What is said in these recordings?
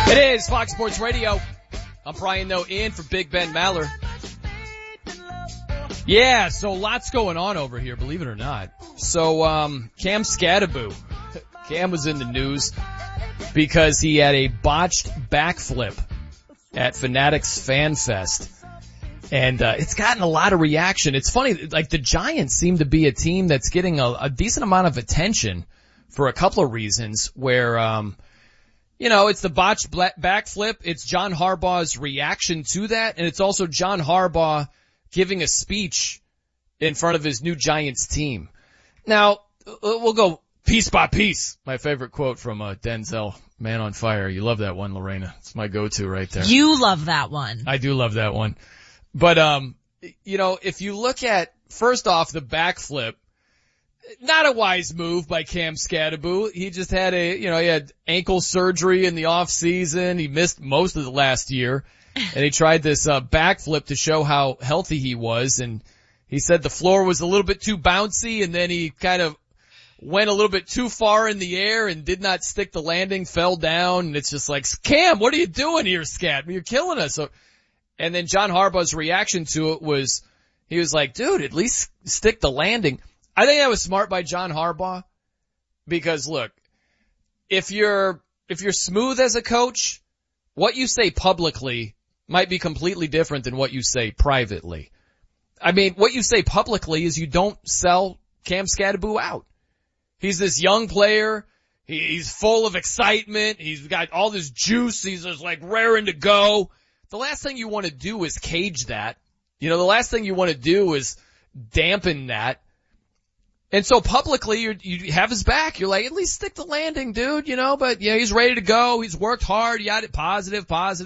It is Fox Sports Radio. I'm Brian Noe in for Big Ben Maller. Yeah, so lots going on over here, believe it or not. So, Cam Skattebo. Cam was in the news because he had a botched backflip at Fanatics Fan Fest. And, it's gotten a lot of reaction. It's funny, like the Giants seem to be a team that's getting a decent amount of attention for a couple of reasons where, it's the botched backflip. It's John Harbaugh's reaction to that. And it's also John Harbaugh giving a speech in front of his new Giants team. Now, we'll go piece by piece. My favorite quote from Denzel, Man on Fire. You love that one, Lorena. It's my go-to right there. You love that one. I do love that one. But, if you look at, first off, the backflip, not a wise move by Cam Skattebo. He just had he had ankle surgery in the off season. He missed most of the last year. And he tried this backflip to show how healthy he was, and he said the floor was a little bit too bouncy, and then he kind of went a little bit too far in the air and did not stick the landing, fell down, and it's just like, Cam, what are you doing here, Scat? You're killing us. And then John Harbaugh's reaction to it was, he was like, dude, at least stick the landing. I think that was smart by John Harbaugh, because look, if you're smooth as a coach, what you say publicly might be completely different than what you say privately. I mean, what you say publicly is you don't sell Cam Skattebo out. He's this young player. He's full of excitement. He's got all this juice. He's just like raring to go. The last thing you want to do is cage that. The last thing you want to do is dampen that. And so publicly, you have his back. You're like, at least stick the landing, dude, but he's ready to go. He's worked hard. He got it positive.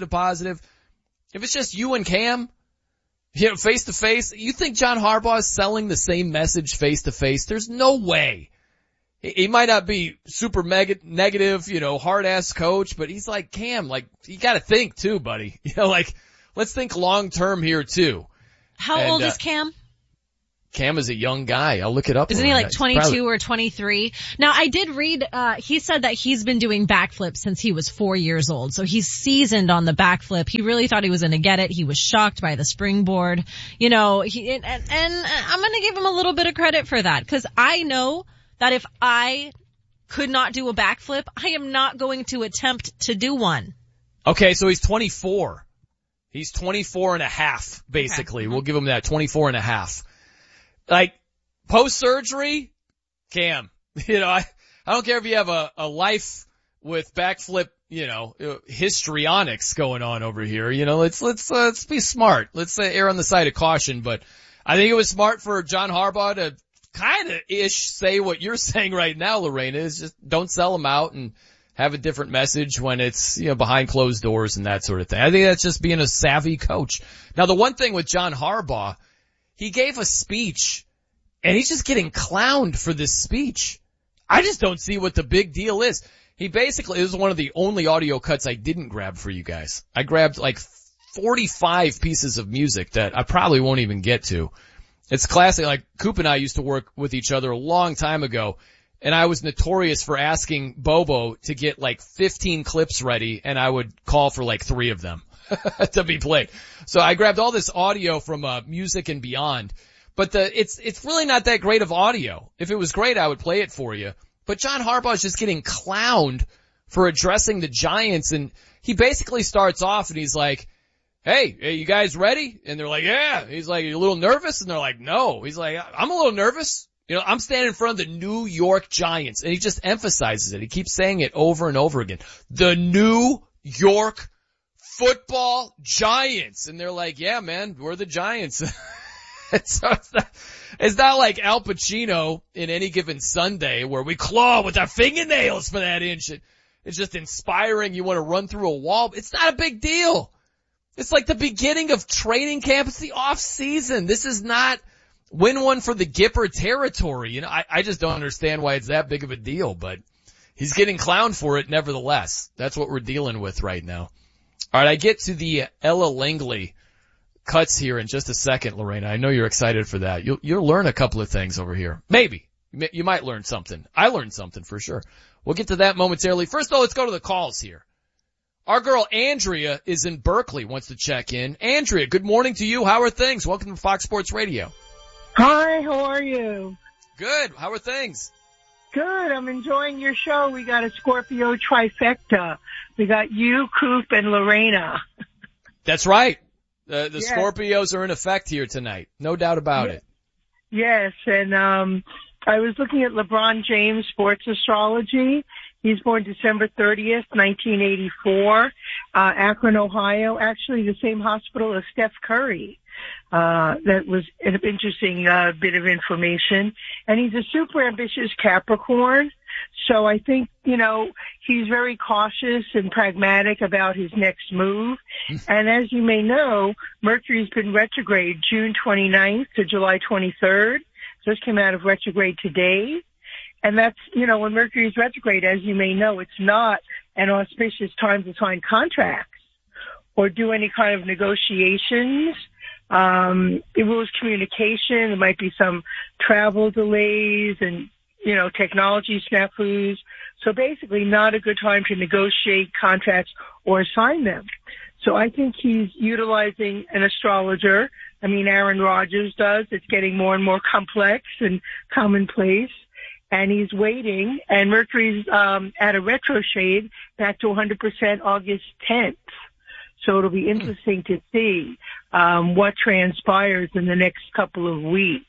If it's just you and Cam, face to face, you think John Harbaugh is selling the same message face to face? There's no way. He might not be super mega negative, hard ass coach, but he's like, Cam, you gotta think too, buddy. Let's think long term here too. How old is Cam? Cam is a young guy. I'll look it up. Isn't he like 22 or 23? Now, I did read, he said that he's been doing backflips since he was 4 years old. So he's seasoned on the backflip. He really thought he was going to get it. He was shocked by the springboard. And I'm going to give him a little bit of credit for that, because I know that if I could not do a backflip, I am not going to attempt to do one. Okay, so he's 24. He's 24 and a half, basically. Okay. We'll give him that, 24 and a half. Post-surgery, Cam, I don't care if you have a life with backflip, histrionics going on over here. Let's be smart. Let's err on the side of caution. But I think it was smart for John Harbaugh to kind of say what you're saying right now, Lorena, is just don't sell him out and have a different message when it's, behind closed doors and that sort of thing. I think that's just being a savvy coach. Now, the one thing with John Harbaugh, he gave a speech, and he's just getting clowned for this speech. I just don't see what the big deal is. It was one of the only audio cuts I didn't grab for you guys. I grabbed 45 pieces of music that I probably won't even get to. It's classic. Coop and I used to work with each other a long time ago, and I was notorious for asking Bobo to get 15 clips ready, and I would call for 3 of them to be played. So I grabbed all this audio from Music and Beyond, but it's really not that great of audio. If it was great, I would play it for you. But John Harbaugh is just getting clowned for addressing the Giants, and he basically starts off and he's like, hey, you guys ready? And they're like, yeah. He's like, you a little nervous? And they're like, no. He's like, I'm a little nervous. I'm standing in front of the New York Giants, and he just emphasizes it. He keeps saying it over and over again. The New York Football Giants. And they're like, yeah, man, we're the Giants. So it's not like Al Pacino in Any Given Sunday where we claw with our fingernails for that inch. It's just inspiring. You want to run through a wall. It's not a big deal. It's like the beginning of training camp. It's the off season. This is not win one for the Gipper territory. I just don't understand why it's that big of a deal, but he's getting clowned for it nevertheless. That's what we're dealing with right now. All right, I get to the Ella Langley cuts here in just a second, Lorena. I know you're excited for that. You'll learn a couple of things over here. Maybe. You might learn something. I learned something for sure. We'll get to that momentarily. First, though, let's go to the calls here. Our girl Andrea is in Berkeley, wants to check in. Andrea, good morning to you. How are things? Welcome to Fox Sports Radio. Hi, how are you? Good. How are things? Good. I'm enjoying your show. We got a Scorpio trifecta. We got you, Coop, and Lorena. That's right. The Yes. Scorpios are in effect here tonight. No doubt about it. Yes, and I was looking at LeBron James sports astrology. He's born December 30th, 1984, Akron, Ohio, actually the same hospital as Steph Curry. That was an interesting bit of information. And he's a super ambitious Capricorn. So I think, he's very cautious and pragmatic about his next move. And as you may know, Mercury's been retrograde June 29th to July 23rd. Just came out of retrograde today. And that's, when Mercury's retrograde, as you may know, it's not an auspicious time to sign contracts or do any kind of negotiations. It rules communication. There might be some travel delays and, technology snafus. So basically not a good time to negotiate contracts or sign them. So I think he's utilizing an astrologer. I mean, Aaron Rodgers does. It's getting more and more complex and commonplace. And he's waiting, and Mercury's at a retro shade back to 100% August 10th. So it'll be interesting to see what transpires in the next couple of weeks.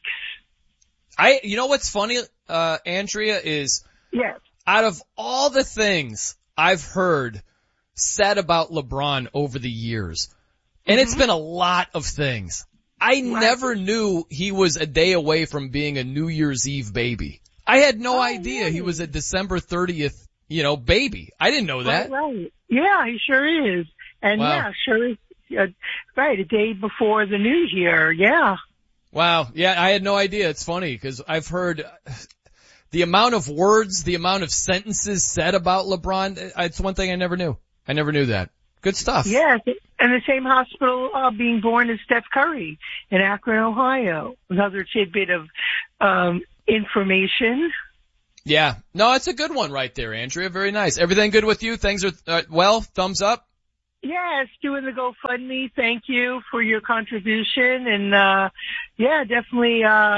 You know what's funny, Andrea, is Yes. out of all the things I've heard said about LeBron over the years, and it's been a lot of things, I never knew he was a day away from being a New Year's Eve baby. I had no idea he was a December 30th, baby. I didn't know that. Right. Yeah, he sure is. And Wow. sure is. Right, a day before the new year. Yeah. Wow. Yeah, I had no idea. It's funny because I've heard the amount of words, the amount of sentences said about LeBron. It's one thing I never knew. I never knew that. Good stuff. Yes. And the same hospital being born as Steph Curry in Akron, Ohio. Another tidbit of information. Yeah. No, it's a good one right there, Andrea. Very nice. Everything good with you? Things are, well, thumbs up? Yes, doing the GoFundMe. Thank you for your contribution. And, definitely,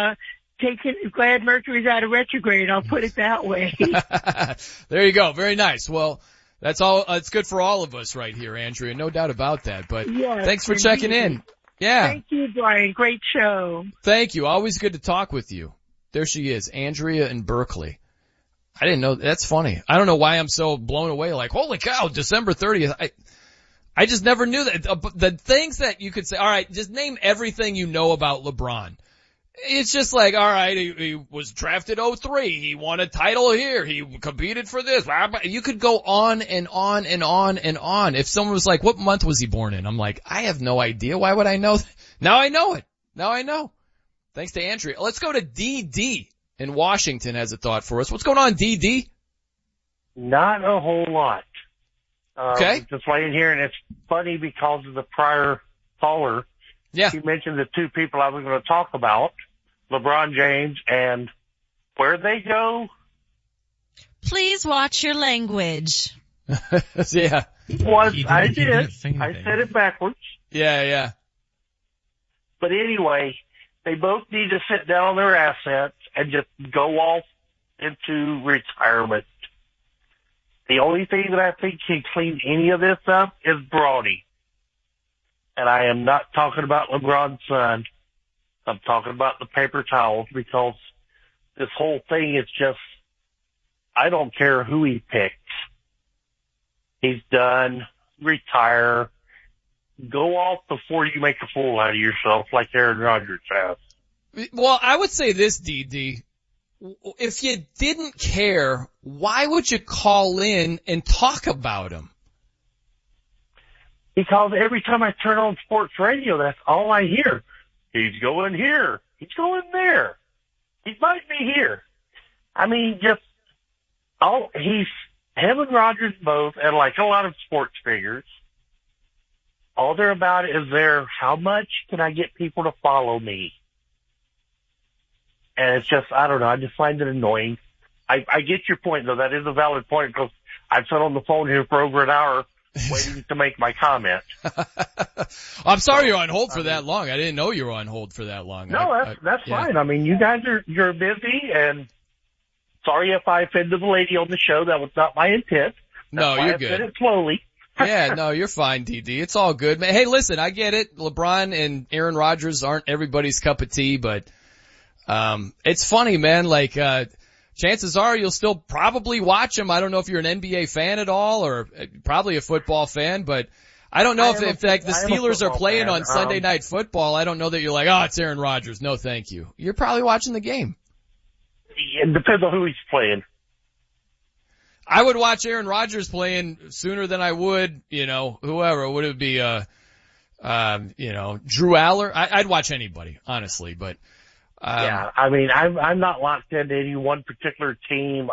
glad Mercury's out of retrograde. I'll put it that way. There you go. Very nice. Well, that's all, it's good for all of us right here, Andrea. No doubt about that. But Yes, thanks for checking in. Yeah. Thank you, Brian. Great show. Thank you. Always good to talk with you. There she is, Andrea in Berkeley. I didn't know. That's funny. I don't know why I'm so blown away. Like, holy cow, December 30th. I just never knew that. The things that you could say, all right, just name everything you know about LeBron. It's just like, all right, he was drafted 03. He won a title here. He competed for this. You could go on and on and on and on. If someone was like, what month was he born in? I'm like, I have no idea. Why would I know? Now I know it. Now I know. Thanks to Andrea. Let's go to DD in Washington has a thought for us. What's going on, DD? Not a whole lot. Okay. Just laying here, and it's funny because of the prior caller. Yeah. He mentioned the two people I was going to talk about, LeBron James and where'd they go? Please watch your language. Yeah. I did. I said it backwards. Yeah. But anyway, they both need to sit down on their assets and just go off into retirement. The only thing that I think can clean any of this up is Bronny. And I am not talking about LeBron's son. I'm talking about the paper towels because this whole thing is just, I don't care who he picks. He's done. Retire. Go off before you make a fool out of yourself like Aaron Rodgers has. Well, I would say this, DD. If you didn't care, why would you call in and talk about him? Because every time I turn on sports radio, that's all I hear. He's going here. He's going there. He might be here. I mean, him and Rodgers both, and like a lot of sports figures, all they're about is how much can I get people to follow me? And it's just, I don't know, I just find it annoying. I get your point, though. That is a valid point because I've sat on the phone here for over an hour waiting to make my comment. I'm sorry you're on hold for that long. I didn't know you were on hold for that long. No, that's fine. I mean, you guys you're busy, and sorry if I offended the lady on the show. That was not my intent. No, you're good. I said it slowly. Yeah, no, you're fine, DD. It's all good, man. Hey, listen, I get it. LeBron and Aaron Rodgers aren't everybody's cup of tea, but it's funny, man. Like, chances are you'll still probably watch them. I don't know if you're an NBA fan at all or probably a football fan, but I don't know if like the Steelers are playing on Sunday Night Football. I don't know that you're like, oh, it's Aaron Rodgers. No, thank you. You're probably watching the game. It depends on who he's playing. I would watch Aaron Rodgers playing sooner than I would, whoever. Would it be, Drew Aller? I'd watch anybody, honestly, but, yeah, I mean, I'm not locked into any one particular team.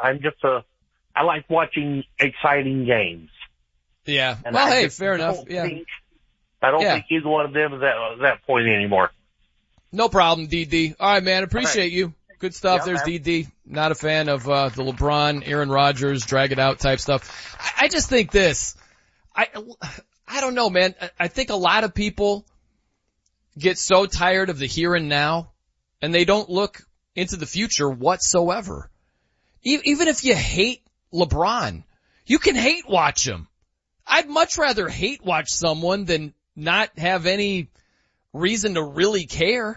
I like watching exciting games. Yeah. And well, hey, fair enough. Yeah. I don't think either one of them is at that point anymore. No problem, DD. All right, man. Appreciate you. Good stuff. Yeah, There's man. DD. Not a fan of, the LeBron, Aaron Rodgers, drag it out type stuff. I just think this. I don't know, man. I think a lot of people get so tired of the here and now and they don't look into the future whatsoever. Even if you hate LeBron, you can hate watch him. I'd much rather hate watch someone than not have any reason to really care.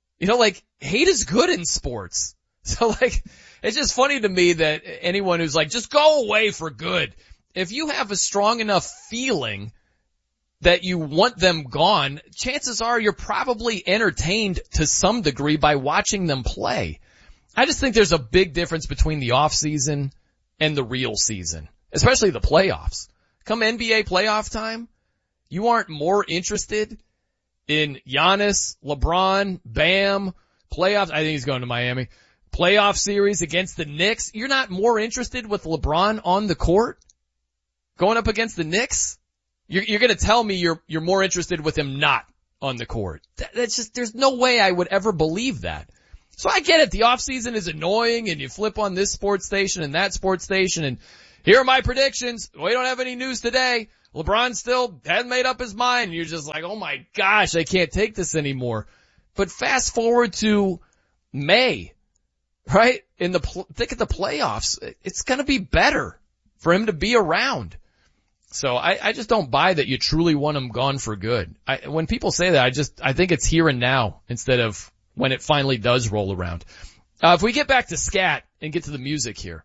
Hate is good in sports. So it's just funny to me that anyone who's like, just go away for good. If you have a strong enough feeling that you want them gone, chances are you're probably entertained to some degree by watching them play. I just think there's a big difference between the off season and the real season, especially the playoffs. Come NBA playoff time, you aren't more interested in Giannis, LeBron, Bam, playoffs. I think he's going to Miami. Playoff series against the Knicks. You're not more interested with LeBron on the court going up against the Knicks? You're going to tell me you're more interested with him not on the court. That's just, there's no way I would ever believe that. So I get it. The off season is annoying and you flip on this sports station and that sports station and here are my predictions. We don't have any news today. LeBron still hasn't made up his mind. You're just like, oh my gosh, I can't take this anymore. But fast forward to May, right? In the thick of the playoffs, it's going to be better for him to be around. So I just don't buy that you truly want him gone for good. When people say that, I think it's here and now instead of when it finally does roll around. If we get back to scat and get to the music here.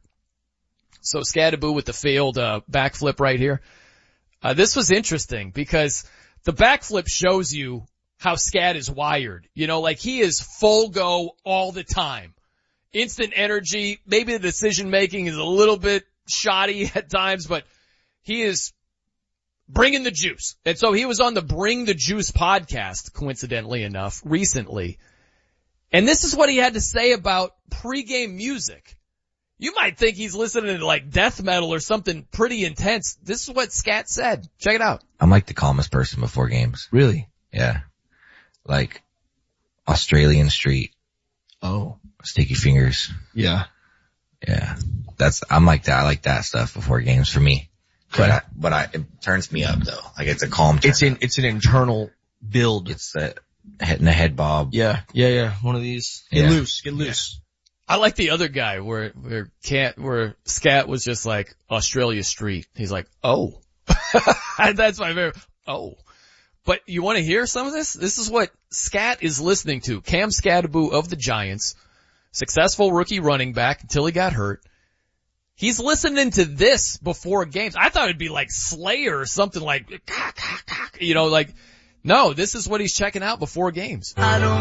So Scattaboo with the failed, backflip right here. This was interesting because the backflip shows you how scat is wired. He is full go all the time. Instant energy. Maybe the decision making is a little bit shoddy at times, but he is bringing the juice. And so he was on the Bring the Juice podcast, coincidentally enough, recently. And this is what he had to say about pregame music. You might think he's listening to death metal or something pretty intense. This is what Scat said. Check it out. I'm like the calmest person before games. Really? Yeah. Like Australian Street. Oh. Sticky Fingers. Yeah. Yeah. I'm like that. I like that stuff before games for me. Okay. But it turns me up though. Like it's a calm turn. It's an internal build. It's a head bob. Yeah. One of these. Get loose. Yeah. I like the other guy where Scat was just like Australia Street. He's like, oh. That's my favorite. Oh. But you want to hear some of this? This is what Scat is listening to. Cam Scattaboo of the Giants, successful rookie running back until he got hurt. He's listening to this before games. I thought it'd be like Slayer or something like, no, this is what he's checking out before games.